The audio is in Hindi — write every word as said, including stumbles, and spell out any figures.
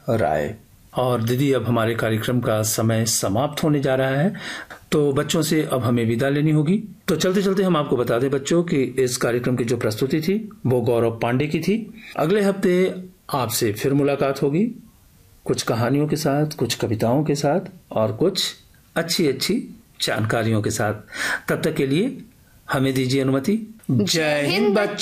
राय। और दीदी, अब हमारे कार्यक्रम का समय समाप्त होने जा रहा है, तो बच्चों से अब हमें विदा लेनी होगी। तो चलते चलते हम आपको बता दें बच्चों कि इस कार्यक्रम की जो प्रस्तुति थी वो गौरव पांडे की थी। अगले हफ्ते आपसे फिर मुलाकात होगी, कुछ कहानियों के साथ, कुछ कविताओं के साथ और कुछ अच्छी अच्छी जानकारियों के साथ। तब तक के लिए हमें दीजिए अनुमति। जय हिंद बच्चों।